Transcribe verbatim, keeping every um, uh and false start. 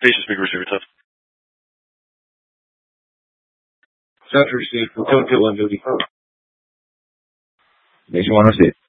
Patience, big receiver, tough. Set to receive from Tokyo one fifty. Nation one oh six.